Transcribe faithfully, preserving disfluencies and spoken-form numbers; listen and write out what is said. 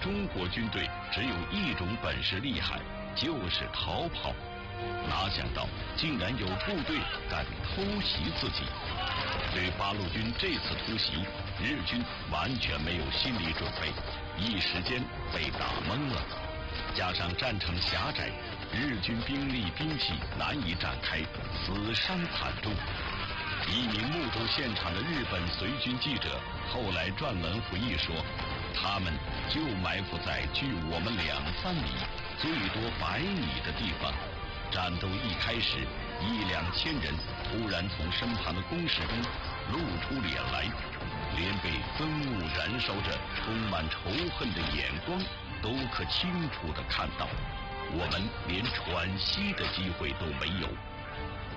中国军队只有一种本事厉害，就是逃跑。哪想到竟然有部队敢偷袭自己。对八路军这次突袭，日军完全没有心理准备，一时间被打懵了。加上战场狭窄，日军兵力兵器难以展开，死伤惨重。一名目睹现场的日本随军记者后来撰文回忆说，他们就埋伏在距我们两三米，最多百米的地方。战斗一开始，一两千人突然从身旁的工事中露出脸来，连被憎恶燃烧着充满仇恨的眼光都可清楚地看到。我们连喘息的机会都没有。